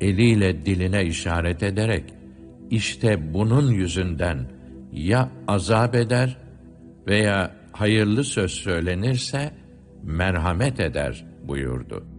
eliyle diline işaret ederek, işte bunun yüzünden ya azap eder veya hayırlı söz söylenirse merhamet eder buyurdu.